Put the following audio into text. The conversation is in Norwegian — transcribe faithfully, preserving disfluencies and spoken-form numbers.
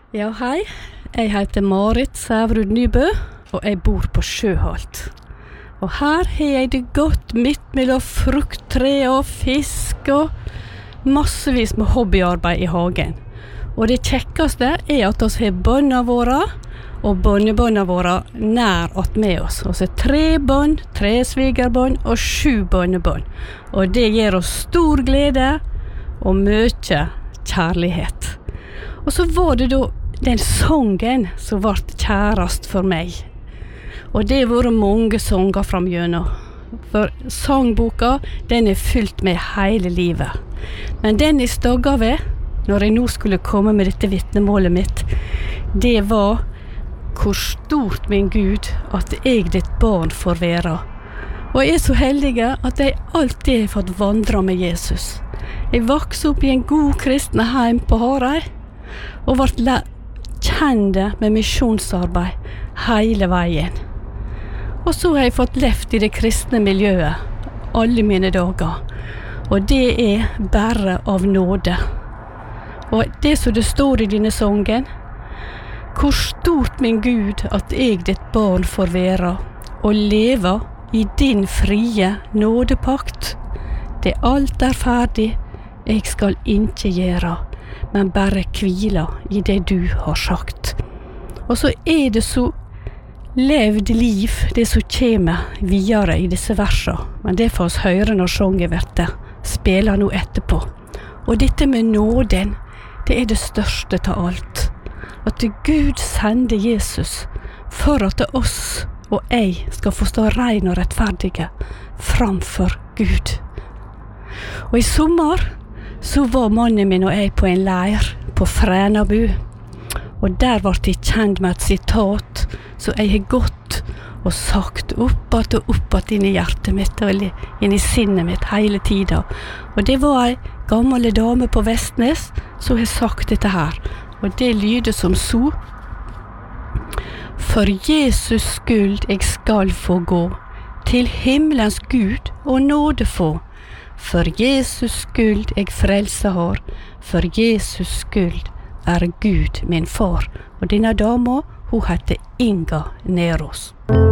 Ja, hei. Jeg heter Marit Sævrud Nybø, og jeg bor på Sjøholt. Og her har jeg det godt midt mellom frukttre og fisk og massevis med hobbyarbeid i hagen. Og det kjekkeste er at vi har bønner våre og bønnebønner våre nær at med oss. Og så er tre bønn, tre svigerbønn og sju bønnebønn. Og det gir oss stor glede og mye kjærlighet. Og så var det da den sangen som ble kjærast for meg. Og det har vært mange sanger framgjennom. For sangboka, den er fylt med hele livet. Men den jeg stagget ved, når jeg nå skulle komme med dette vittnemålet mitt, det var hvor stort min Gud at jeg ditt barn får være. Og jeg er så heldig at jeg alltid har fått vandre med Jesus. Jeg vokste opp i en god kristne heim på Hareid, og ble kjende med misjonsarbeid hele veien. Og så har jeg fått levd i det kristne miljøet alle mine dager. Og det er bare av nåde. Og det som det står i denne sangen, hvor stort min Gud at jeg ditt barn får være, og leve i din frie nådepakt. Det alt er ferdig, jeg skal ikke gjøre, men bare hvile i det du har sagt. Og så er det så levd liv, det som kommer videre i disse versene. Men det får oss høre når sangen blir spiller nå etterpå. Og dette med nåden, det er det største av alt. At Gud sender Jesus for at oss og jeg skal få stå rein og rettferdige framfor Gud. Og i sommer så var mannen min og jeg på en leir på Frænabu. Og der ble jeg kjent med et sitat som jeg har gått og sagt oppat og oppat inn i hjertet mitt og inn i sinnet mitt hele tiden. Og det var en gammel dame på Vestnes som har sagt dette her. Og det lyder som så: For Jesus skyld jeg skal få gå, til himmelens Gud og nåde få. For Jesus skyld jeg frelse har, for Jesus skyld er Gud min far. Og denne dama, hun heter Inga Nerås.